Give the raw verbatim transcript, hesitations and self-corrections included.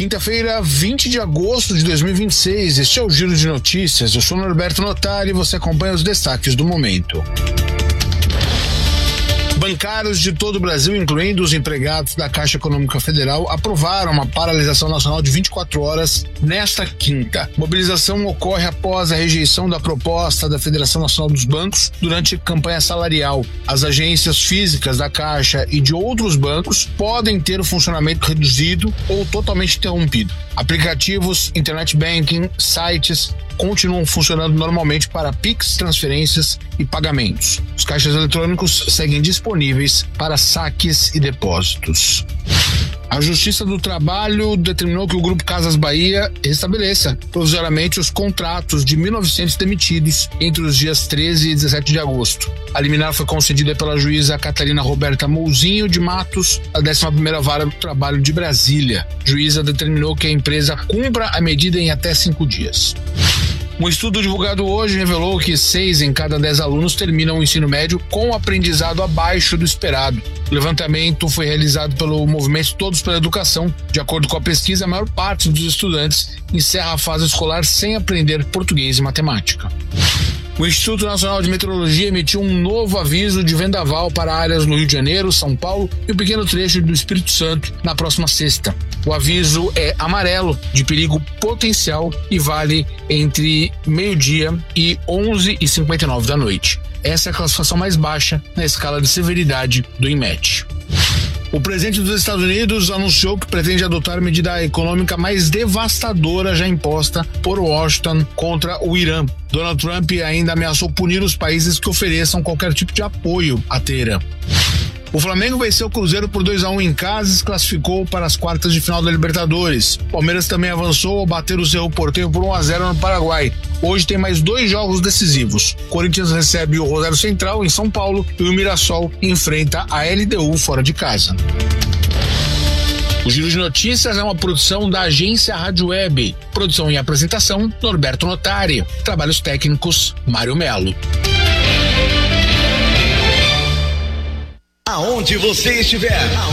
Quinta-feira, vinte de agosto de dois mil e vinte e seis, este é o Giro de Notícias. Eu sou Norberto Notari e você acompanha os destaques do momento. Bancários de todo o Brasil, incluindo os empregados da Caixa Econômica Federal, aprovaram uma paralisação nacional de vinte e quatro horas nesta quinta. Mobilização ocorre após a rejeição da proposta da Federação Nacional dos Bancos durante campanha salarial. As agências físicas da Caixa e de outros bancos podem ter o funcionamento reduzido ou totalmente interrompido. Aplicativos, internet banking, sites continuam funcionando normalmente para Pix, transferências e pagamentos. Os caixas eletrônicos seguem disponíveis para saques e depósitos. A Justiça do Trabalho determinou que o Grupo Casas Bahia restabeleça provisoriamente os contratos de mil e novecentos demitidos entre os dias treze e dezessete de agosto. A liminar foi concedida pela juíza Catarina Roberta Mouzinho de Matos, da décima primeira Vara do Trabalho de Brasília. A juíza determinou que a empresa cumpra a medida em até cinco dias. Um estudo divulgado hoje revelou que seis em cada dez alunos terminam o ensino médio com aprendizado abaixo do esperado. O levantamento foi realizado pelo movimento Todos pela Educação. De acordo com a pesquisa, a maior parte dos estudantes encerra a fase escolar sem aprender português e matemática. O Instituto Nacional de Meteorologia emitiu um novo aviso de vendaval para áreas no Rio de Janeiro, São Paulo e um pequeno trecho do Espírito Santo na próxima sexta. O aviso é amarelo, de perigo potencial, e vale entre meio-dia e onze e cinquenta e nove da noite. Essa é a classificação mais baixa na escala de severidade do INMET. O presidente dos Estados Unidos anunciou que pretende adotar a medida econômica mais devastadora já imposta por Washington contra o Irã. Donald Trump ainda ameaçou punir os países que ofereçam qualquer tipo de apoio a Teherã. O Flamengo venceu o Cruzeiro por dois a um em casa e se classificou para as quartas de final da Libertadores. Palmeiras também avançou ao bater o Cerro Porteño por um a zero no Paraguai. Hoje tem mais dois jogos decisivos. Corinthians recebe o Rosário Central em São Paulo e o Mirassol enfrenta a L D U fora de casa. O Giro de Notícias é uma produção da agência Rádio Web. Produção e apresentação, Norberto Notari. Trabalhos técnicos, Mário Melo. Aonde você estiver,